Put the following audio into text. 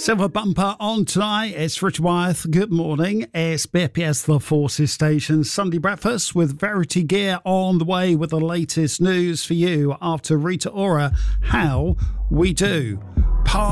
Silver bumper on tonight. It's Richard Wyeth. Good morning. It's BPS The Forces Station Sunday breakfast with Verity Gear on the way with the latest news for you after Rita Ora. How we do.